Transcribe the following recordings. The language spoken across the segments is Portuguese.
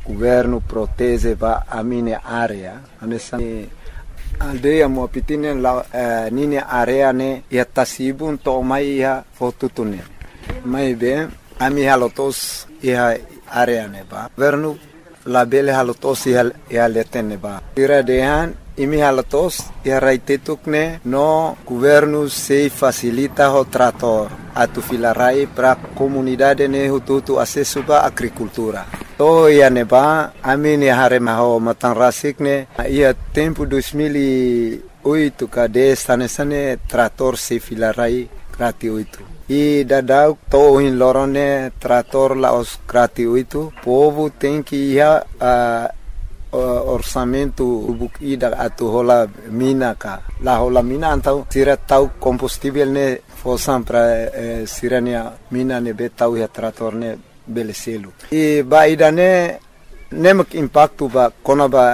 governo protege a minha área. Nessa aldeia Moapitine nini area ne ia tasibun to mai ia fotutune. Mai bem a mi halotos ia area ne ba. Governo labele halotos ia letene ba. Tira dehan imi halatos ia raitetukne no governo se facilita o trator atu filarai para comunidade ne hutu acesso ba agricultura. To ia neba amini hare maho matanrasik ne ia tempo 2008 ka sane trator se filarai gratuito. E dadau to in lorone trator la os gratuito. Povo tem que ia orçamento ida atu hola mina ka la hola mina antau sira tau combustível ne fosan para sirania mina ne betau ia trator ne beleselu e ba idane nemak impacto ba kona ba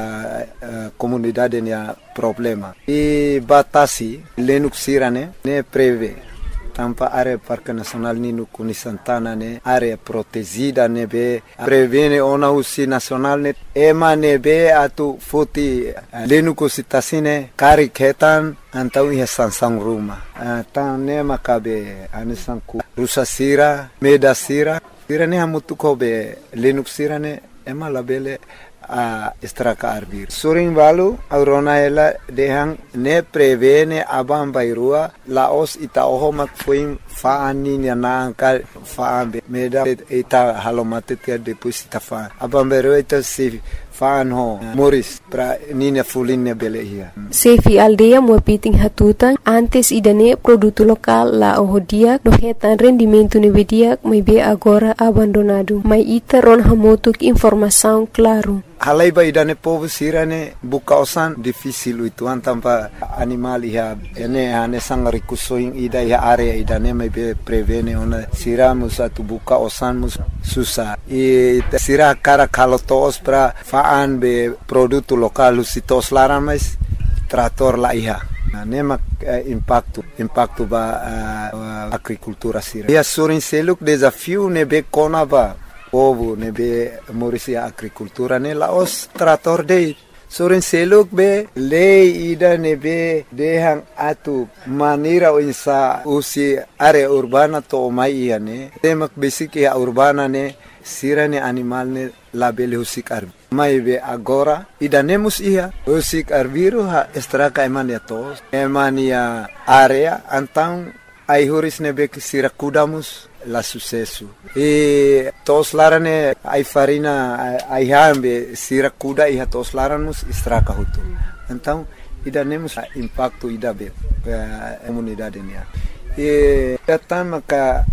comunidade ne problema e batasi lenuk sirane ne preve tampa área Parque Nacional Nino Kuni Santana ne área protegida ne be prevene ona usi nacional ne ema ne be atu futi lenuko sitasine kari ketan antau ia sansang ruma tan ne makabe anisanku rusa sira meda sira ne hamutu ko be lenuk sira ne ema labele a estraka arbir suring balu aurona ela dehang ne prevene abam bairua laos ita ohomak fuim faani na ka faambe meda ita halomate te depois ita fa abam bairua ita se faan ho moris pra nina fulinne belehia Sefi aldeia Moapiting hatutan antes idane produto lokal la ohodia no hetan rendimento nevedia be agora abandonado mai ita ron hamotuk informação claro halai ba idane povo sirane bukausan difícil itu antampa animal ia ene ane sang rikusoing ida ia area idane mai be prevene ona siramus atu bukausan mus susah e sira cara kalotos pra faan be produto lokal sitos laran mas trator la ia nema impacto ba agricultura sira ia surin seluk desafio ne be kona ba povo ne be morisia agricultura ne laos trator de soren seluk be lei ida ne be dehang atu manira insa usi area urbana to mai ne temak basic ya urbana ne sirane animal ne labele husik arbi mai be agora ida nemus ia husik arbiru ha estraka emania tos emania area antang ai huris ne be sira kudamus la sucesso e tos larane ai farina ai hambe sira kuda e tos laramus estraka hutu então ida nemus impacto ida be comunidade nia e tama ka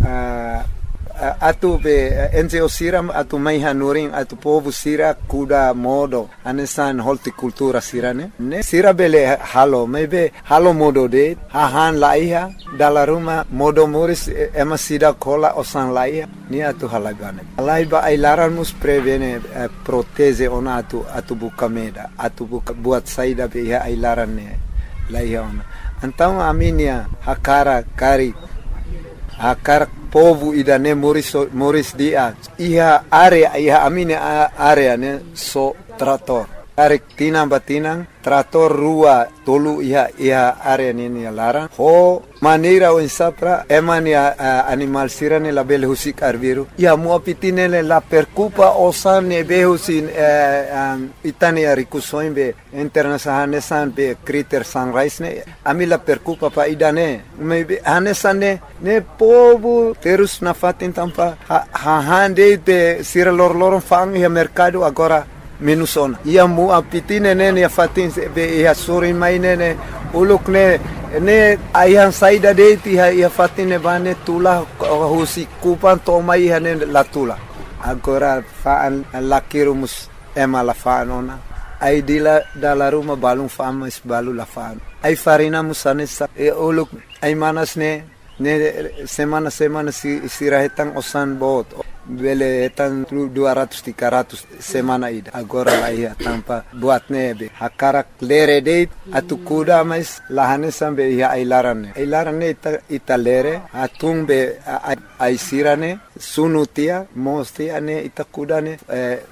atu be NGO siram atu mai hanuring atu povo sira kuda modo anesan horticultura sirane ne sira bele halo maybe halo modo de hahan laiha dala ruma modo moris ema sida kola osan laiha ni atu halagane laiba ai laran mus prevene protege ona atu buka meda atu buka buat saida be ya ai laran ne laiha ona então aminia hakara kari hakar povo idane moris dia iha area iha amine area ne so trator tarik tinang batinang trator rua tolu iha area ni lara ho manira o sapra emania animal sirane la bel husik arbiru ia Moapitine la percupa osane be husin itania rikusoin be international san be critter sunrise ne amila percupa pa idane maybe hanesane ne povo terus na fatin tampa hande be sira lor fang ia mercado agora minusona ia Moapitine ne fatin be ia sorin mai ne uluk ne ayan saida de ti ia fatine bane tula husi kupan to mai hane la tula agora faan lakirumus ema la fanona ai dila dala ruma balung famas balu la fan ai farina musane e uluk ai manas ne semana sirahetang osan bot bele etan 200-300 semana ida agora la ia tampa buat nebe hakarak lere de atu kuda mas lahane sambe ia ailaran ne ita lere atung be ai sirane sunutia mostia ne ita kuda ne